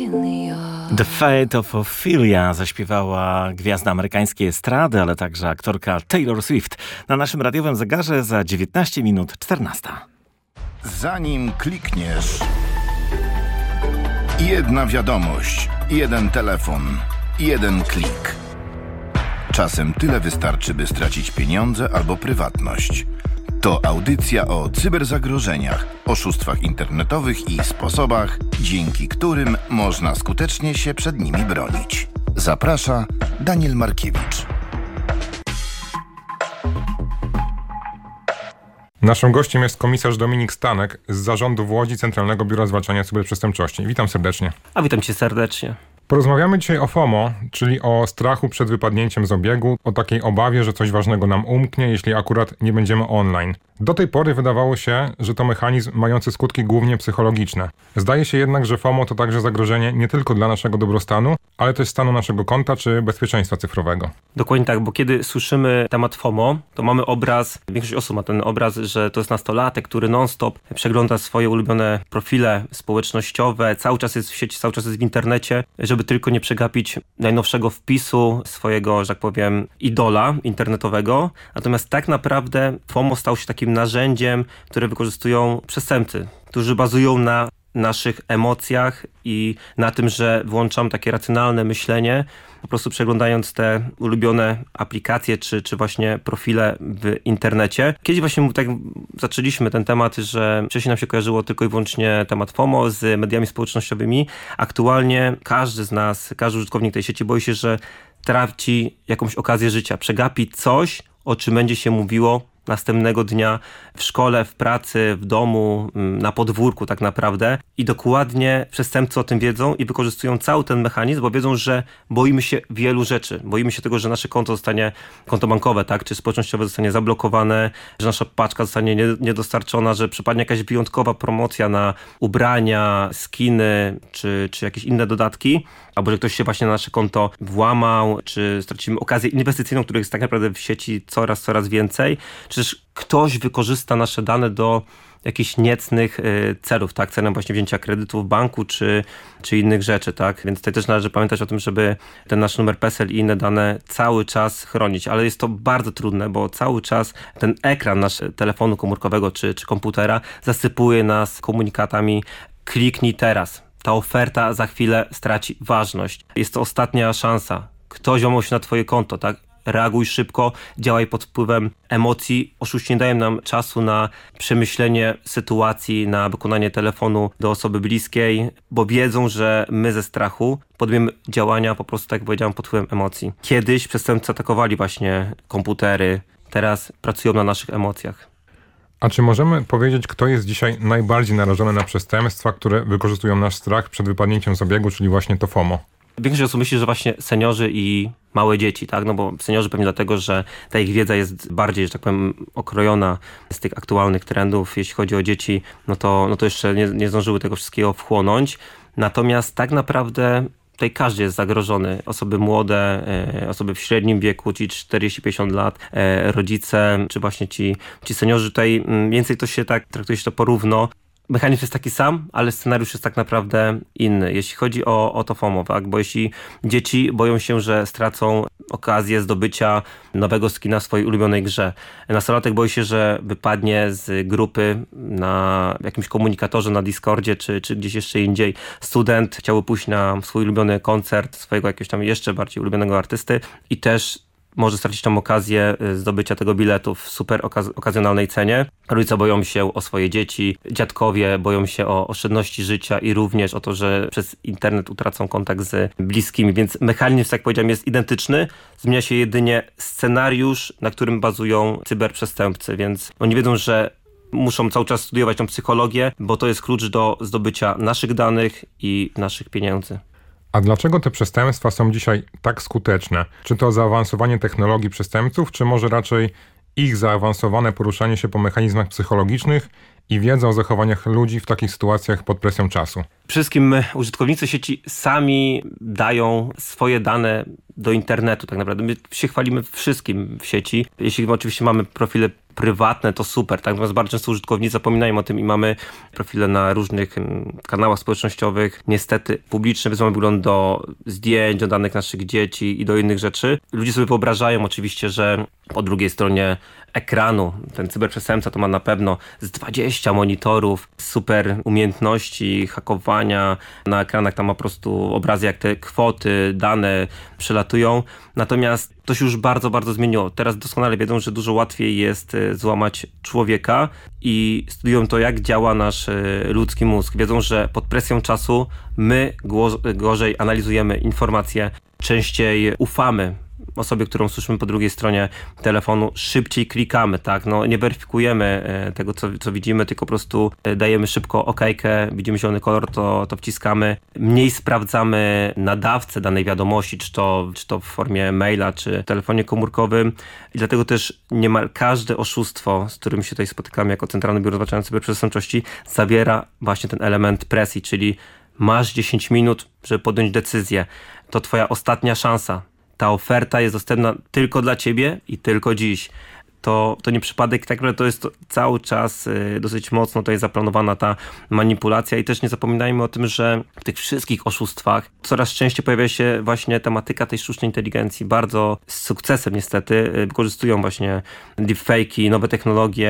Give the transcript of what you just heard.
The Fate of Ophelia zaśpiewała gwiazda amerykańskiej estrady, ale także aktorka Taylor Swift. Na naszym radiowym zegarze za 19 minut 14. Zanim klikniesz, jedna wiadomość, jeden telefon, jeden klik. Czasem tyle wystarczy, by stracić pieniądze albo prywatność. To audycja o cyberzagrożeniach, oszustwach internetowych i sposobach, dzięki którym można skutecznie się przed nimi bronić. Zaprasza Daniel Markiewicz. Naszym gościem jest komisarz Dominik Stanek z zarządu w Łodzi Centralnego Biura Zwalczania Cyberprzestępczości. Witam serdecznie. A witam cię serdecznie. Porozmawiamy dzisiaj o FOMO, czyli o strachu przed wypadnięciem z obiegu, o takiej obawie, że coś ważnego nam umknie, jeśli akurat nie będziemy online. Do tej pory wydawało się, że to mechanizm mający skutki głównie psychologiczne. Zdaje się jednak, że FOMO to także zagrożenie nie tylko dla naszego dobrostanu, ale też stanu naszego konta czy bezpieczeństwa cyfrowego. Dokładnie tak, bo kiedy słyszymy temat FOMO, to mamy obraz, większość osób ma ten obraz, że to jest nastolatek, który non-stop przegląda swoje ulubione profile społecznościowe, cały czas jest w sieci, cały czas jest w internecie, żeby tylko nie przegapić najnowszego wpisu swojego, że tak powiem, idola internetowego. Natomiast tak naprawdę FOMO stał się takim narzędziem, które wykorzystują przestępcy, którzy bazują na naszych emocjach i na tym, że włączam takie racjonalne myślenie, po prostu przeglądając te ulubione aplikacje czy właśnie profile w internecie. Kiedyś właśnie tak zaczęliśmy ten temat, że wcześniej nam się kojarzyło tylko i wyłącznie temat FOMO z mediami społecznościowymi. Aktualnie każdy z nas, każdy użytkownik tej sieci boi się, że traci jakąś okazję życia, przegapi coś, o czym będzie się mówiło następnego dnia w szkole, w pracy, w domu, na podwórku tak naprawdę. I dokładnie przestępcy o tym wiedzą i wykorzystują cały ten mechanizm, bo wiedzą, że boimy się wielu rzeczy. Boimy się tego, że nasze konto bankowe, tak, czy społecznościowe zostanie zablokowane, że nasza paczka zostanie niedostarczona, że przypadnie jakaś wyjątkowa promocja na ubrania, skiny, czy jakieś inne dodatki, albo że ktoś się właśnie na nasze konto włamał, czy stracimy okazję inwestycyjną, których jest tak naprawdę w sieci coraz więcej, czy też ktoś wykorzysta nasze dane do jakichś niecnych celów, tak, celem właśnie wzięcia kredytu w banku, czy innych rzeczy, tak, więc tutaj też należy pamiętać o tym, żeby ten nasz numer PESEL i inne dane cały czas chronić, ale jest to bardzo trudne, bo cały czas ten ekran naszego telefonu komórkowego, czy komputera zasypuje nas komunikatami: kliknij teraz. Ta oferta za chwilę straci ważność. Jest to ostatnia szansa. Ktoś włamał się na twoje konto, tak? Reaguj szybko, działaj pod wpływem emocji. Oszuści nie dają nam czasu na przemyślenie sytuacji, na wykonanie telefonu do osoby bliskiej, bo wiedzą, że my ze strachu podejmiemy działania po prostu, tak jak powiedziałem, pod wpływem emocji. Kiedyś przestępcy atakowali właśnie komputery, teraz pracują na naszych emocjach. A czy możemy powiedzieć, kto jest dzisiaj najbardziej narażony na przestępstwa, które wykorzystują nasz strach przed wypadnięciem z obiegu, czyli właśnie to FOMO? Większość osób myśli, że właśnie seniorzy i małe dzieci, tak? No bo seniorzy pewnie dlatego, że ta ich wiedza jest bardziej, że tak powiem, okrojona z tych aktualnych trendów. Jeśli chodzi o dzieci, no to jeszcze nie zdążyły tego wszystkiego wchłonąć. Natomiast tak naprawdę tutaj każdy jest zagrożony. Osoby młode, osoby w średnim wieku, ci 40-50 lat, rodzice, czy właśnie ci seniorzy. Tutaj więcej to się tak traktuje się to porówno. Mechanizm jest taki sam, ale scenariusz jest tak naprawdę inny. Jeśli chodzi o to FOMO, tak? Bo jeśli dzieci boją się, że stracą okazję zdobycia nowego skina w swojej ulubionej grze. Nastolatek boi się, że wypadnie z grupy na jakimś komunikatorze, na Discordzie, czy gdzieś jeszcze indziej. Student chciałby pójść na swój ulubiony koncert swojego jakiegoś tam jeszcze bardziej ulubionego artysty i też może stracić tam okazję zdobycia tego biletu w super okazjonalnej cenie. Rodzice boją się o swoje dzieci, dziadkowie boją się o oszczędności życia i również o to, że przez internet utracą kontakt z bliskimi, więc mechanizm, jak powiedziałem, jest identyczny. Zmienia się jedynie scenariusz, na którym bazują cyberprzestępcy, więc oni wiedzą, że muszą cały czas studiować tą psychologię, bo to jest klucz do zdobycia naszych danych i naszych pieniędzy. A dlaczego te przestępstwa są dzisiaj tak skuteczne? Czy to zaawansowanie technologii przestępców, czy może raczej ich zaawansowane poruszanie się po mechanizmach psychologicznych i wiedza o zachowaniach ludzi w takich sytuacjach pod presją czasu? Wszystkim użytkownicy sieci sami dają swoje dane do internetu tak naprawdę. My się chwalimy wszystkim w sieci. Jeśli oczywiście mamy profile prywatne, to super, tak? Natomiast bardzo często użytkownicy zapominają o tym i mamy profile na różnych kanałach społecznościowych, niestety publiczne, mamy wygląd do zdjęć, do danych naszych dzieci i do innych rzeczy. Ludzie sobie wyobrażają oczywiście, że po drugiej stronie ekranu ten cyberprzestępca to ma na pewno z 20 monitorów, super umiejętności hakowania. Na ekranach tam ma po prostu obrazy, jak te kwoty, dane przelatują. Natomiast to się już bardzo, bardzo zmieniło. Teraz doskonale wiedzą, że dużo łatwiej jest złamać człowieka i studiują to, jak działa nasz ludzki mózg. Wiedzą, że pod presją czasu my gorzej analizujemy informacje, częściej ufamy osobie, którą słyszymy po drugiej stronie telefonu, szybciej klikamy, tak? No, nie weryfikujemy tego, co widzimy, tylko po prostu dajemy szybko okejkę, widzimy zielony kolor, to wciskamy. Mniej sprawdzamy nadawcę danej wiadomości, czy to w formie maila, czy w telefonie komórkowym. I dlatego też niemal każde oszustwo, z którym się tutaj spotykamy jako Centralne Biuro Zwalczania Cyberprzestępczości, zawiera właśnie ten element presji, czyli masz 10 minut, żeby podjąć decyzję. To twoja ostatnia szansa. Ta oferta jest dostępna tylko dla ciebie i tylko dziś. To nie przypadek, tak naprawdę to jest cały czas dosyć mocno tutaj zaplanowana ta manipulacja i też nie zapominajmy o tym, że w tych wszystkich oszustwach coraz częściej pojawia się właśnie tematyka tej sztucznej inteligencji. Bardzo z sukcesem niestety wykorzystują właśnie deepfake'i, nowe technologie